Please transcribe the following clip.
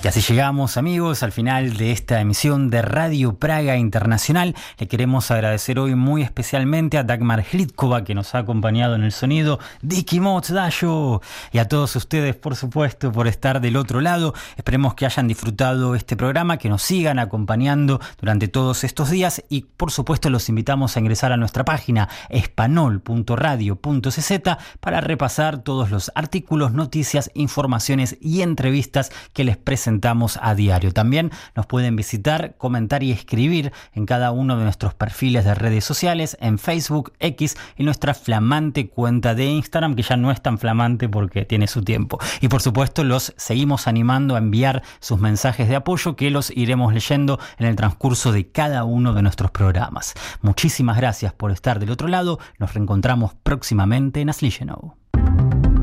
Y así llegamos, amigos, al final de esta emisión de Radio Praga Internacional. Le queremos agradecer hoy muy especialmente a Dagmar Hlídková, que nos ha acompañado en el sonido, Díky moc dajo, y a todos ustedes, por supuesto, por estar del otro lado. Esperemos que hayan disfrutado este programa, que nos sigan acompañando durante todos estos días y, por supuesto, los invitamos a ingresar a nuestra página espanol.radio.cz para repasar todos los artículos, noticias, informaciones y entrevistas que les presentamos a diario. También nos pueden visitar, comentar y escribir en cada uno de nuestros perfiles de redes sociales, en Facebook, X y nuestra flamante cuenta de Instagram, que ya no es tan flamante porque tiene su tiempo. Y por supuesto los seguimos animando a enviar sus mensajes de apoyo, que los iremos leyendo en el transcurso de cada uno de nuestros programas. Muchísimas gracias por estar del otro lado. Nos reencontramos próximamente en Aslichenow.